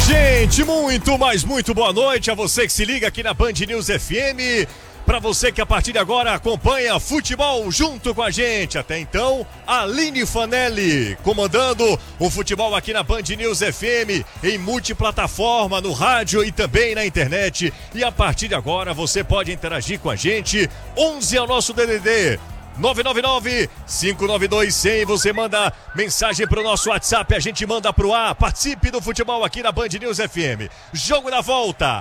Gente, muito, mas muito boa noite a você que se liga aqui na Band News FM. Para você que a partir de agora acompanha futebol junto com a gente. Até então, Aline Fanelli comandando o futebol aqui na Band News FM, em multiplataforma, no rádio e também na internet. E a partir de agora você pode interagir com a gente. 11 é o nosso DDD. 999-592-100, você manda mensagem pro nosso WhatsApp, a gente manda pro ar. Participe do futebol aqui na Band News FM. Jogo da volta,